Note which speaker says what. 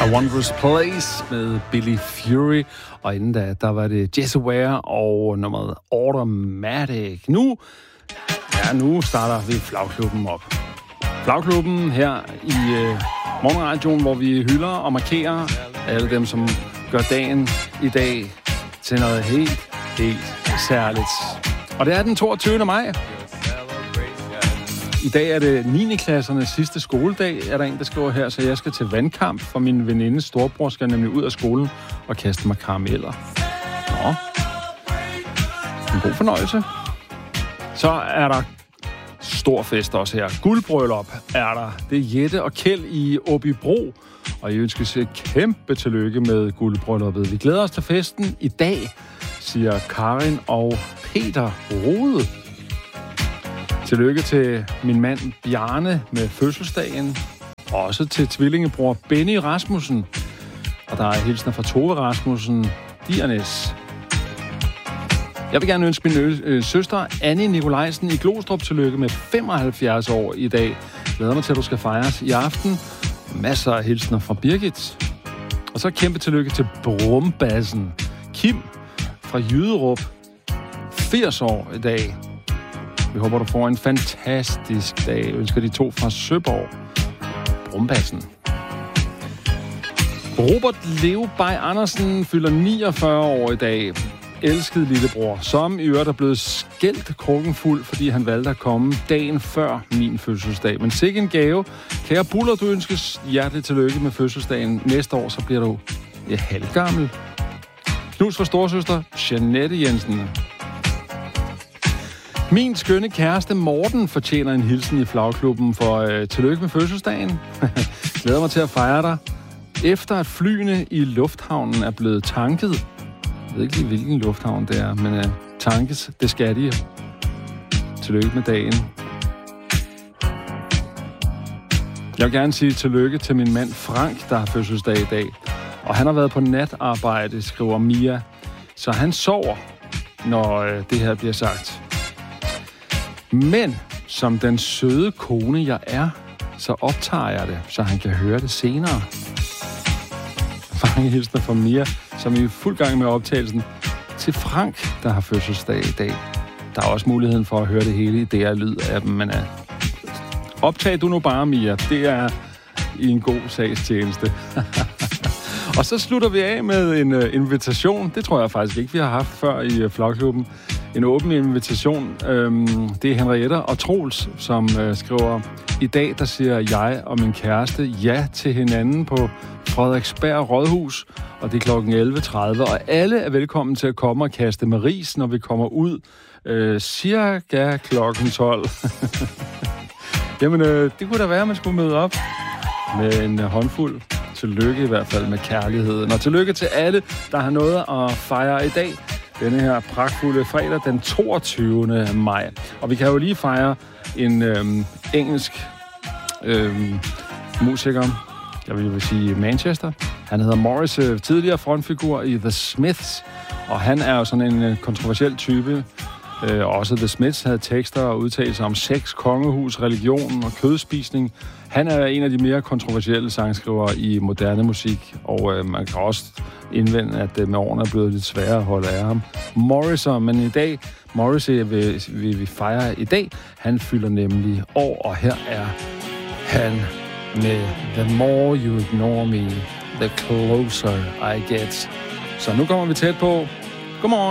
Speaker 1: A Wondrous Place med Billy Fury. Og inden da, der var det Jesse Ware og nummeret Automatic. Nu starter vi Flagklubben op. Flagklubben her i morgenradioen, hvor vi hylder og markerer alle dem, som gør dagen i dag til noget helt særligt. Og det er den 22. maj. I dag er det 9. klassernes sidste skoledag, er der en, der skriver her, så jeg skal til vandkamp, for min venindes storebror skal nemlig ud af skolen og kaste mig karameller. Nå, en god fornøjelse. Så er der stor fest også her. Guldbryllup er der. Det er Jette og Kjeld i Åbybro, og I ønskes et kæmpe tillykke med guldbrylluppet. Vi glæder os til festen i dag, siger Karin og Peter Rode. Tillykke til min mand Bjarne med fødselsdagen. Også til tvillingebror Benny Rasmussen. Og der er hilsner fra Tove Rasmussen, Diernes. Jeg vil gerne ønske min søster Annie Nikolajsen i Glostrup tillykke med 75 år i dag. Glæder mig til, at du skal fejres i aften. Masser af hilsner fra Birgit. Og så kæmpe tillykke til Brumbassen. Kim fra Jyderup. 80 år i dag. Vi håber, du får en fantastisk dag. Jeg ønsker de to fra Søborg. Brumbassen. Robert Leobej Andersen fylder 49 år i dag. Elsket lillebror, som i øvrigt er blevet skældt krukken fuld, fordi han valgte at komme dagen før min fødselsdag. Men sikke en gave. Kære Buller, du ønskes hjerteligt tillykke med fødselsdagen. Næste år, så bliver du halvgammel. Knus for storesøster Jeanette Jensen. Min skønne kæreste Morten fortjener en hilsen i Flagklubben for tillykke med fødselsdagen. Glæder mig til at fejre dig. Efter at flyene i lufthavnen er blevet tanket. Jeg ved ikke lige, hvilken lufthavn det er, men tankes, det skal de. Tillykke med dagen. Jeg vil gerne sige tillykke til min mand Frank, der har fødselsdag i dag. Og han har været på natarbejde, skriver Mia. Så han sover, når det her bliver sagt. Men som den søde kone, jeg er, så optager jeg det, så han kan høre det senere. Mange hilsner fra Mia, som er i fuld gang med optagelsen til Frank, der har fødselsdag i dag. Der er også muligheden for at høre det hele i DR-lyd af dem, men optag du nu bare, Mia. Det er i en god sagstjeneste. Og så slutter vi af med en invitation. Det tror jeg faktisk ikke, vi har haft før i Flagklubben. En åben invitation. Det er Henriette og Troels, som skriver: i dag, der siger jeg og min kæreste ja til hinanden på Frederiksberg Rådhus, og det er klokken 11.30, og alle er velkommen til at komme og kaste med ris, når vi kommer ud cirka klokken 12. Jamen, det kunne da være, at man skulle møde op med en håndfuld. Tillykke i hvert fald med kærligheden, og tillykke til alle, der har noget at fejre i dag. Denne her pragtfulde fredag den 22. maj. Og vi kan jo lige fejre en engelsk musiker, jeg vil sige Manchester. Han hedder Morris, tidligere frontfigur i The Smiths, og han er jo sådan en kontroversiel type. Også The Smiths havde tekster og udtalelser om sex, kongehus, religion og kødspisning. Han er en af de mere kontroversielle sangskrivere i moderne musik, og man kan også indvende, at med årene er blevet lidt sværere at holde af ham. Morrissey, men i dag, Morrissey vil vi fejre i dag. Han fylder nemlig år, og her er han med The More You Ignore Me, The Closer I Get. Så nu kommer vi tæt på. Godmorgen.